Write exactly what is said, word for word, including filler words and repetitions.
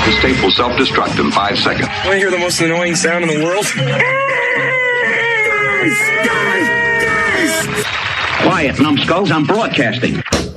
This tape will self-destruct in five seconds. Want to hear the most annoying sound in the world? Quiet, numbskulls. I'm broadcasting.